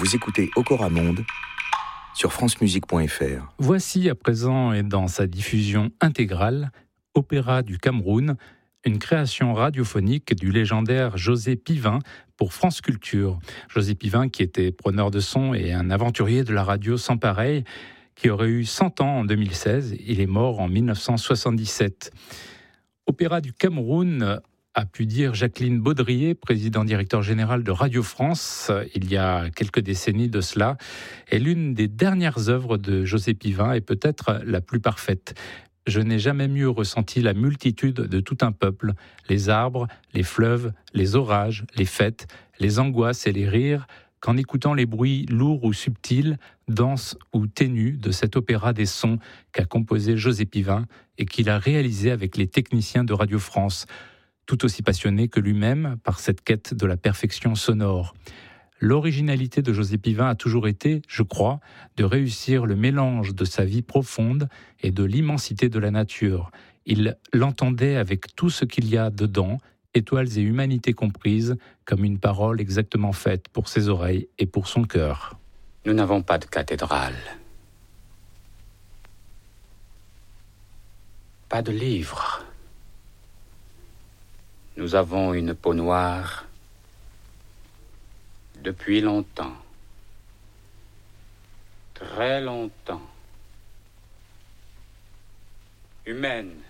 Vous écoutez Okora Monde sur francemusique.fr. Voici à présent et dans sa diffusion intégrale, Opéra du Cameroun, une création radiophonique du légendaire José Pivin pour France Culture. José Pivin qui était preneur de son et un aventurier de la radio sans pareil, qui aurait eu 100 ans en 2016. Il est mort en 1977. Opéra du Cameroun, a pu dire Jacqueline Baudrier, président-directeur général de Radio France, il y a quelques décennies de cela, est l'une des dernières œuvres de José Pivin et peut-être la plus parfaite. Je n'ai jamais mieux ressenti la multitude de tout un peuple, les arbres, les fleuves, les orages, les fêtes, les angoisses et les rires, qu'en écoutant les bruits lourds ou subtils, denses ou ténus de cet opéra des sons qu'a composé José Pivin et qu'il a réalisé avec les techniciens de Radio France, tout aussi passionné que lui-même par cette quête de la perfection sonore. L'originalité de José Pivin a toujours été, je crois, de réussir le mélange de sa vie profonde et de l'immensité de la nature. Il l'entendait avec tout ce qu'il y a dedans, étoiles et humanité comprises, comme une parole exactement faite pour ses oreilles et pour son cœur. Nous n'avons pas de cathédrale. Pas de livre. Nous avons une peau noire depuis longtemps, très longtemps, humaine.